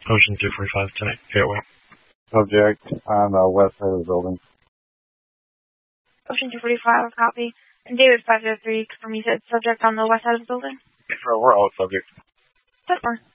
Ocean 245 tonight, Gateway. Subject on the west side of the building. Ocean 245, copy. And David 503, confirm you said subject on the west side of the building? We're all subject. 10-4.